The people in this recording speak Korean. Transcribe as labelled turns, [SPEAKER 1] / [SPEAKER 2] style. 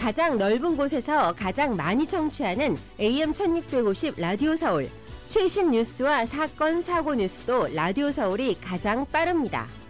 [SPEAKER 1] 가장 넓은 곳에서 가장 많이 청취하는 AM 1650 라디오 서울. 최신 뉴스와 사건, 사고 뉴스도 라디오 서울이 가장 빠릅니다.